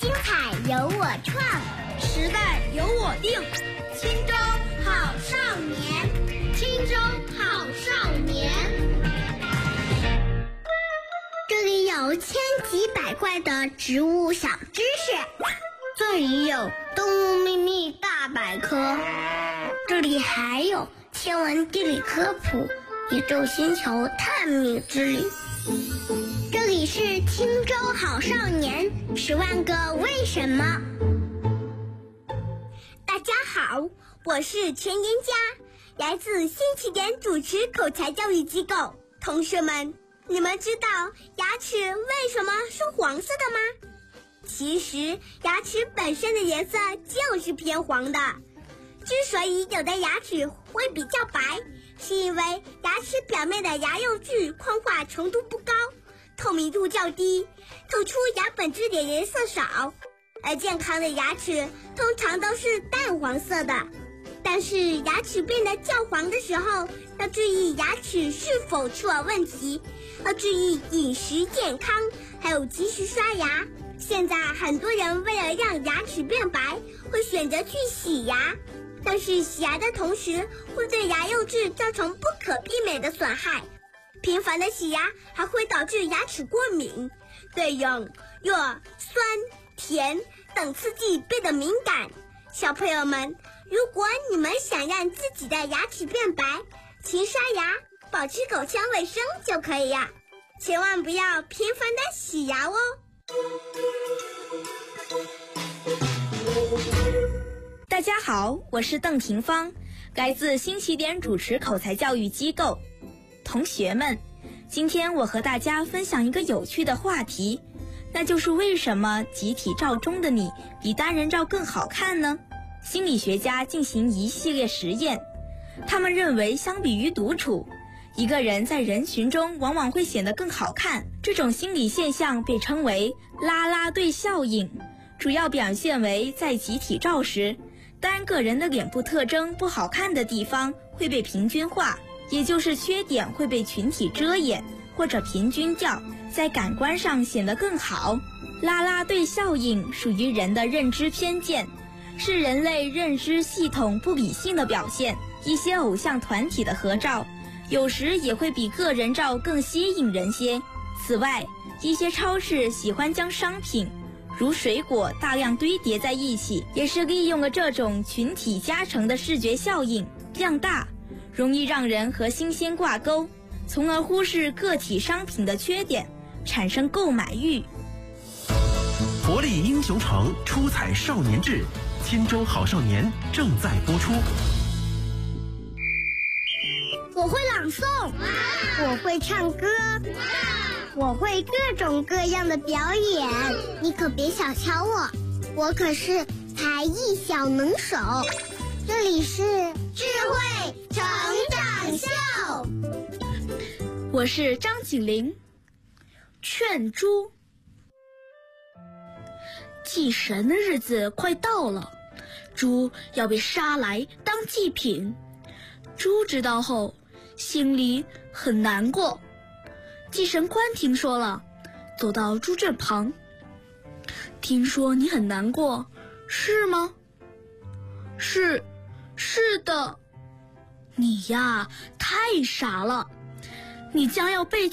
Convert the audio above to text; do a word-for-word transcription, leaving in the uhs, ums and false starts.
精彩由我创， 时代由我定。 青州好少年， 青州好少年。 这里有千奇百怪的植物小知识，这里有动物秘密大百科，这里还有天文地理科普、宇宙星球探秘之旅。这里是青州好少年，十万个为什么。大家好，我是全言佳，来自新起点主持口才教育机构。同学们，你们知道牙齿为什么是黄色的吗？其实牙齿本身的颜色就是偏黄的。之所以有的牙齿会比较白，是因为牙齿表面的牙釉质矿化程度不高，透明度较低，透出牙本质的颜色少。而健康的牙齿通常都是淡黄色的。但是牙齿变得较黄的时候，要注意牙齿是否出了问题，要注意饮食健康，还有及时刷牙。现在很多人为了让牙齿变白，会选择去洗牙，但是洗牙的同时会对牙釉质造成不可避免的损害。频繁的洗牙还会导致牙齿过敏，对冷、热、酸、甜等刺激变得敏感。小朋友们，如果你们想让自己的牙齿变白，勤刷牙，保持口腔卫生就可以了，千万不要频繁的洗牙哦。 大家好，我是邓廷芳，来自新起点主持口才教育机构。同学们，今天我和大家分享一个有趣的话题，那就是为什么集体照中的你比单人照更好看呢？心理学家进行一系列实验，他们认为相比于独处，一个人在人群中往往会显得更好看。这种心理现象被称为啦啦队效应，主要表现为在集体照时，单个人的脸部特征不好看的地方会被平均化，也就是缺点会被群体遮掩或者平均掉，在感官上显得更好。啦啦队效应属于人的认知偏见，是人类认知系统不理性的表现。一些偶像团体的合照有时也会比个人照更吸引人些。此外，一些超市喜欢将商品如水果大量堆叠在一起，也是利用了这种群体加成的视觉效应，量大，容易让人和新鲜挂钩，从而忽视个体商品的缺点，产生购买欲。 活力英雄城，出彩少年志，青州好少年正在播出。 我会朗诵，我会唱歌，我会各种各样的表演，你可别小瞧我，我可是才艺小能手。这里是智慧成长秀， 我是张景林。劝猪。祭神的日子快到了，猪要被杀来当祭品。猪知道后，心里很难过。祭神官听说了，走到猪这旁，听说你很难过，是吗？是，是的。你呀，太傻了，你将要被